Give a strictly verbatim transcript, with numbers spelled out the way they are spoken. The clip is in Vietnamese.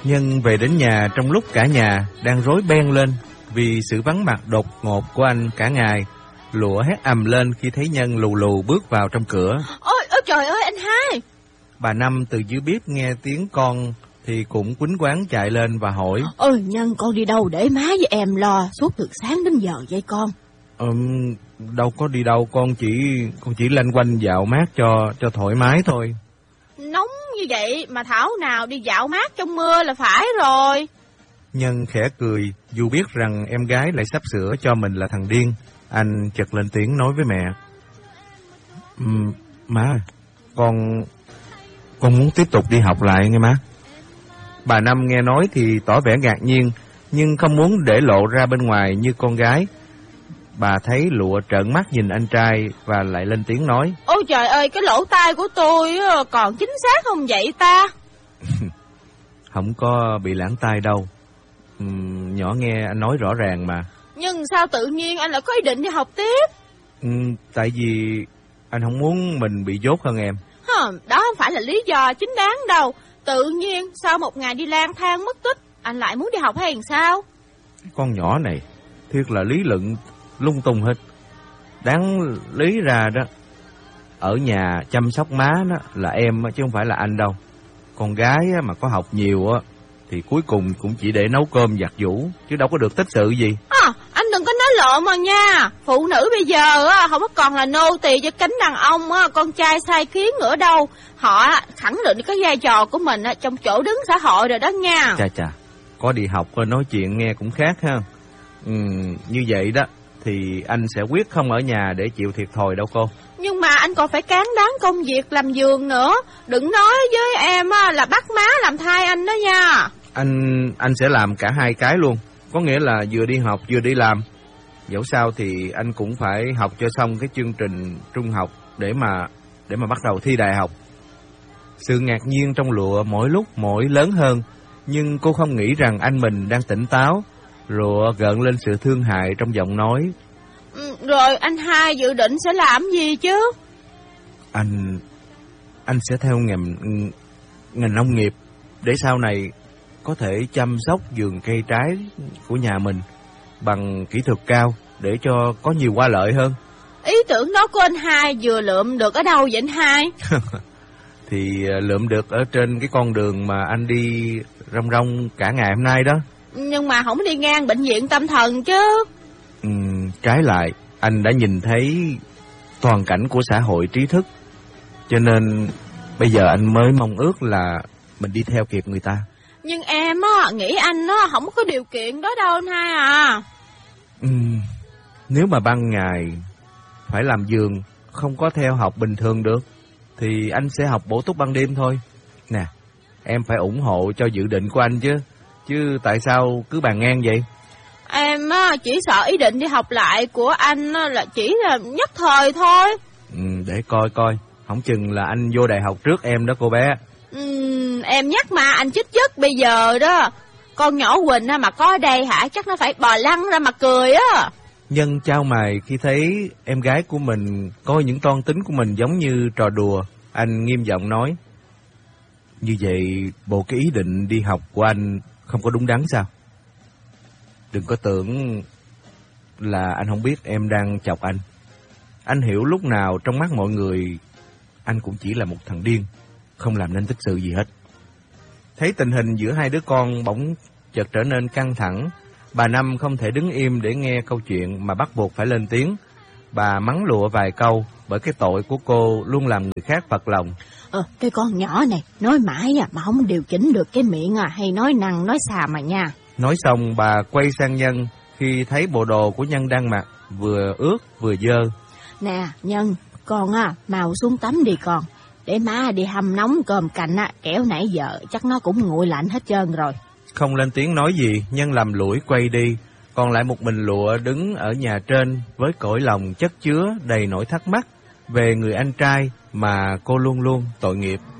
Nhân về đến nhà trong lúc cả nhà đang rối beng lên vì sự vắng mặt đột ngột của anh cả ngày. Lụa hét ầm lên khi thấy Nhân lù lù bước vào trong cửa. Ôi, ôi trời ơi anh hai! Bà Năm từ dưới bếp nghe tiếng con thì cũng quýnh quáng chạy lên và hỏi: Ôi Nhân, con đi đâu để má với em lo suốt từ sáng đến giờ vậy con? Ừm, đâu có đi đâu, con chỉ con chỉ lanh quanh dạo mát cho cho thoải mái thôi. Nóng như vậy mà thảo nào đi dạo mát trong mưa là phải rồi. Nhân khẽ cười, dù biết rằng em gái lại sắp sửa cho mình là thằng điên. Anh chợt lên tiếng nói với mẹ: uhm, Má, con con muốn tiếp tục đi học lại nghe má. Bà Năm nghe nói thì tỏ vẻ ngạc nhiên, nhưng không muốn để lộ ra bên ngoài như con gái. Bà thấy Lụa trợn mắt nhìn anh trai và lại lên tiếng nói: Ôi trời ơi, cái lỗ tai của tôi còn chính xác không vậy ta? Không có bị lãng tai đâu. Uhm, nhỏ nghe anh nói rõ ràng mà. Nhưng sao tự nhiên anh lại có ý định đi học tiếp? Uhm, tại vì anh không muốn mình bị dốt hơn em. Hờ, đó không phải là lý do chính đáng đâu. Tự nhiên sau một ngày đi lang thang mất tích, anh lại muốn đi học hay sao? Con nhỏ này thiệt là lý luận lung tung hết. Đáng lý ra đó, ở nhà chăm sóc má đó là em chứ không phải là anh đâu. Con gái mà có học nhiều á thì cuối cùng cũng chỉ để nấu cơm giặt giũ, chứ đâu có được tích sự gì. À, anh đừng có nói lộn mà nha. Phụ nữ bây giờ á không có còn là nô tỳ cho cánh đàn ông á, con trai sai khiến nữa đâu. Họ khẳng định cái vai trò của mình á trong chỗ đứng xã hội rồi đó nha. Chà chà, có đi học nói chuyện nghe cũng khác ha. Ừ, như vậy đó thì anh sẽ quyết không ở nhà để chịu thiệt thòi đâu cô. Nhưng mà anh còn phải cán đáng công việc làm vườn nữa. Đừng nói với em á là bắt má làm thai anh đó nha. Anh anh sẽ làm cả hai cái luôn. Có nghĩa là vừa đi học vừa đi làm. Dẫu sao thì anh cũng phải học cho xong cái chương trình trung học để mà để mà bắt đầu thi đại học. Sự ngạc nhiên trong Lụa mỗi lúc mỗi lớn hơn, nhưng cô không nghĩ rằng anh mình đang tỉnh táo. Lụa gợn lên sự thương hại trong giọng nói: ừ, Rồi anh hai dự định sẽ làm gì chứ? Anh anh sẽ theo ngành ngành nông nghiệp để sau này có thể chăm sóc vườn cây trái của nhà mình bằng kỹ thuật cao để cho có nhiều hoa lợi hơn. Ý tưởng đó của anh hai vừa lượm được ở đâu vậy anh hai? Thì lượm được ở trên cái con đường mà anh đi rong rong cả ngày hôm nay đó. Nhưng mà không đi ngang bệnh viện tâm thần chứ. Ừ, trái lại, anh đã nhìn thấy toàn cảnh của xã hội trí thức. Cho nên bây giờ anh mới mong ước là mình đi theo kịp người ta. Nhưng em á, nghĩ anh á, không có điều kiện đó đâu anh hai à. Ừ, nếu mà ban ngày phải làm vườn, không có theo học bình thường được, thì anh sẽ học bổ túc ban đêm thôi. Nè, em phải ủng hộ cho dự định của anh chứ. Chứ tại sao cứ bàn ngang vậy? Em á, chỉ sợ ý định đi học lại của anh á, là chỉ là nhất thời thôi. Ừ, để coi coi. Không chừng là anh vô đại học trước em đó cô bé. Ừ, em nhắc mà anh chích chất bây giờ đó. Con nhỏ Quỳnh á, mà có ở đây hả, chắc nó phải bò lăn ra mà cười á. Nhân chau mày khi thấy em gái của mình coi những toan tính của mình giống như trò đùa. Anh nghiêm giọng nói: Như vậy bộ cái ý định đi học của anh không có đúng đắn sao? Đừng có tưởng là anh không biết em đang chọc anh. Anh hiểu lúc nào trong mắt mọi người anh cũng chỉ là một thằng điên, không làm nên tích sự gì hết. Thấy tình hình giữa hai đứa con bỗng chợt trở nên căng thẳng, bà Năm không thể đứng im để nghe câu chuyện mà bắt buộc phải lên tiếng. Bà mắng Lụa vài câu bởi cái tội của cô luôn làm người khác phật lòng. Ờ, cái con nhỏ này nói mãi à, mà không điều chỉnh được cái miệng à, hay nói năng nói xà mà nha. Nói xong bà quay sang Nhân khi thấy bộ đồ của Nhân đang mặc vừa ướt vừa dơ. Nè Nhân, con à, mau xuống tắm đi con. Để má đi hâm nóng cơm canh á, kẻo nãy giờ chắc nó cũng nguội lạnh hết trơn rồi. Không lên tiếng nói gì, Nhân làm lũi quay đi. Còn lại một mình Lụa đứng ở nhà trên với cõi lòng chất chứa đầy nỗi thắc mắc về người anh trai mà cô luôn luôn tội nghiệp.